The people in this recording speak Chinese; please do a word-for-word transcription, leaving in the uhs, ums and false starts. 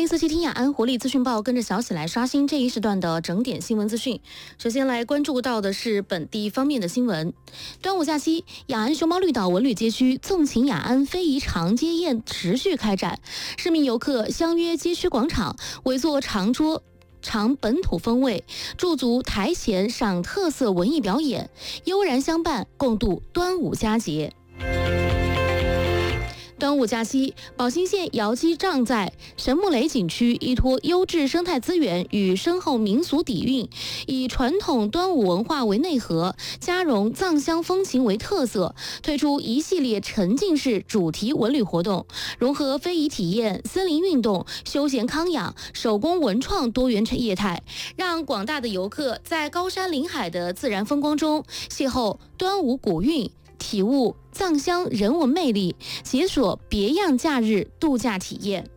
迎四七听雅安活力资讯报，跟着小喜来刷新这一时段的整点新闻资讯。首先来关注到的是本地方面的新闻。端午假期，雅安熊猫绿岛文旅街区纵情雅安非遗长街宴持续开展，市民游客相约街区广场，围坐长桌，尝本土风味，驻足台前赏特色文艺表演，悠然相伴，共度端午佳节。端午假期，宝兴县瑶基嶂寨神木雷景区依托优质生态资源与深厚民俗底蕴，以传统端午文化为内核，加融藏乡风情为特色，推出一系列沉浸式主题文旅活动，融合非遗体验、森林运动、休闲康养、手工文创多元业态，让广大的游客在高山临海的自然风光中邂逅端午古韵，体悟藏乡人文魅力，解锁别样假日度假体验。